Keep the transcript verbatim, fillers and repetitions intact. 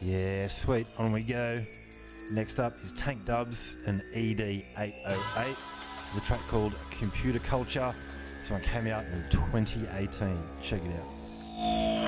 Yeah, sweet. On we go. Next up is Tank Dubs and E D eight oh eight with a track called Computer Culture. This one came out in twenty eighteen. Check it out.